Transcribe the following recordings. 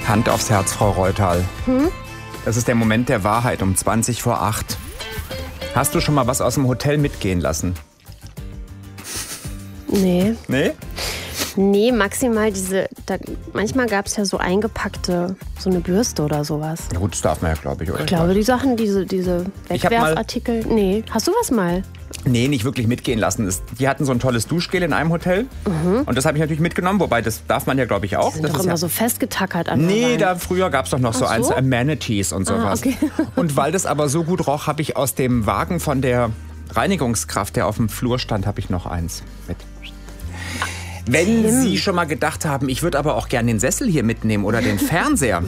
Hand aufs Herz, Frau Reutal. Das ist der Moment der Wahrheit um 20:08. Hast du schon mal was aus dem Hotel mitgehen lassen? Nee. Nee? Nee, maximal manchmal gab es ja so eingepackte, so eine Bürste oder sowas. Ja gut, das darf man ja, glaube ich. Oder? Ich glaube, die Sachen, diese Wegwerfartikel, nee. Hast du was mal? Nee, nicht wirklich mitgehen lassen. Die hatten so ein tolles Duschgel in einem Hotel. Und das habe ich natürlich mitgenommen, wobei das darf man ja, glaube ich, auch. Die sind doch immer so festgetackert an. Nee, früher gab es doch noch so eins, Amenities und sowas. Okay. Und weil das aber so gut roch, habe ich aus dem Wagen von der Reinigungskraft, der auf dem Flur stand, habe ich noch eins mit. Wenn Sie schon mal gedacht haben, ich würde aber auch gerne den Sessel hier mitnehmen oder den Fernseher,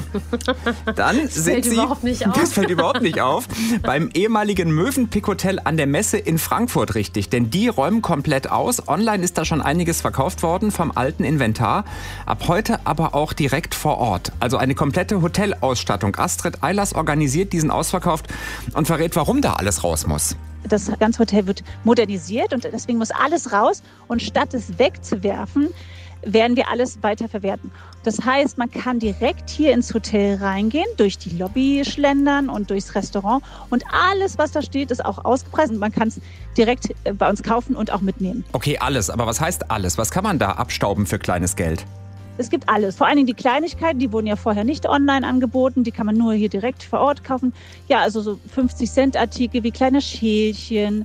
dann sind Sie... Das fällt überhaupt nicht auf. Beim ehemaligen Mövenpick Hotel an der Messe in Frankfurt richtig. Denn die räumen komplett aus. Online ist da schon einiges verkauft worden vom alten Inventar. Ab heute aber auch direkt vor Ort. Also eine komplette Hotelausstattung. Astrid Eilers organisiert diesen Ausverkauf und verrät, warum da alles raus muss. Das ganze Hotel wird modernisiert und deswegen muss alles raus. Und statt es wegzuwerfen, werden wir alles weiterverwerten. Das heißt, man kann direkt hier ins Hotel reingehen, durch die Lobby schlendern und durchs Restaurant. Und alles, was da steht, ist auch ausgepreist. Und man kann es direkt bei uns kaufen und auch mitnehmen. Okay, alles. Aber was heißt alles? Was kann man da abstauben für kleines Geld? Es gibt alles. Vor allen Dingen die Kleinigkeiten, die wurden ja vorher nicht online angeboten. Die kann man nur hier direkt vor Ort kaufen. Ja, also so 50-Cent-Artikel wie kleine Schälchen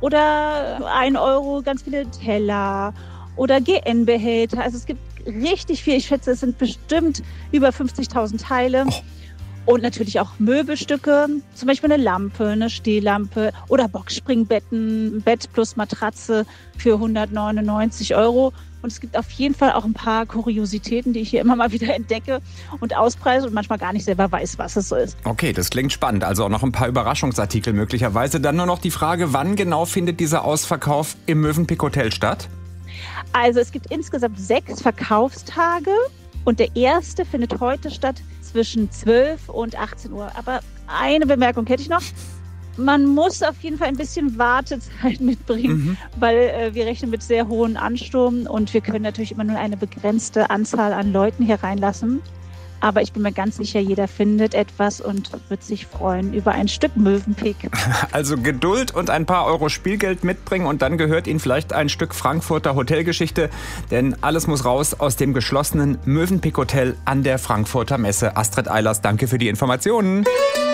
oder 1 Euro ganz viele Teller oder GN-Behälter. Also es gibt richtig viel. Ich schätze, es sind bestimmt über 50.000 Teile. Und natürlich auch Möbelstücke, zum Beispiel eine Lampe, eine Stehlampe oder Boxspringbetten, Bett plus Matratze für 199 Euro. Und es gibt auf jeden Fall auch ein paar Kuriositäten, die ich hier immer mal wieder entdecke und auspreise und manchmal gar nicht selber weiß, was es so ist. Okay, das klingt spannend. Also auch noch ein paar Überraschungsartikel möglicherweise. Dann nur noch die Frage, wann genau findet dieser Ausverkauf im Mövenpick Hotel statt? Also es gibt insgesamt 6 Verkaufstage und der erste findet heute statt zwischen 12 und 18 Uhr. Aber eine Bemerkung hätte ich noch. Man muss auf jeden Fall ein bisschen Wartezeit mitbringen, weil wir rechnen mit sehr hohen Ansturm und wir können natürlich immer nur eine begrenzte Anzahl an Leuten hier reinlassen. Aber ich bin mir ganz sicher, jeder findet etwas und wird sich freuen über ein Stück Mövenpick. Also Geduld und ein paar Euro Spielgeld mitbringen und dann gehört Ihnen vielleicht ein Stück Frankfurter Hotelgeschichte. Denn alles muss raus aus dem geschlossenen Mövenpick Hotel an der Frankfurter Messe. Astrid Eilers, danke für die Informationen.